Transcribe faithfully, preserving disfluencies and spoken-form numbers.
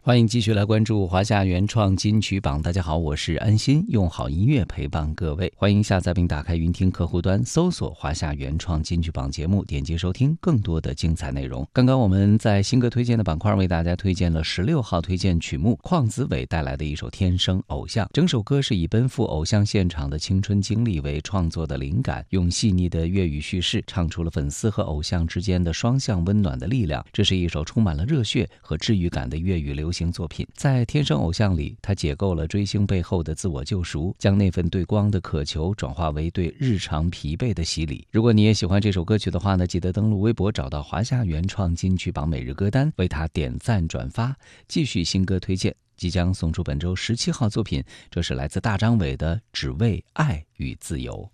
欢迎继续来关注华夏原创金曲榜。大家好，我是安心，用好音乐陪伴各位。欢迎下载并打开云听客户端，搜索华夏原创金曲榜节目，点击收听更多的精彩内容。刚刚我们在新歌推荐的板块为大家推荐了十六号推荐曲目，邝子伟带来的一首《天生偶像》。整首歌是以奔赴偶像现场的青春经历为创作的灵感，用细腻的粤语叙事唱出了粉丝和偶像之间的双向温暖的力量。这是一首充满了热血和治愈感的粤语流行作品。在《天生偶像》里，他解构了追星背后的自我救赎，将那份对光的渴求转化为对日常疲惫的洗礼。如果你也喜欢这首歌曲的话呢，记得登录微博找到华夏原创金曲榜每日歌单，为他点赞转发。继续新歌推荐，即将送出本周十七号作品，这是来自大张伟的《只为爱与自由》。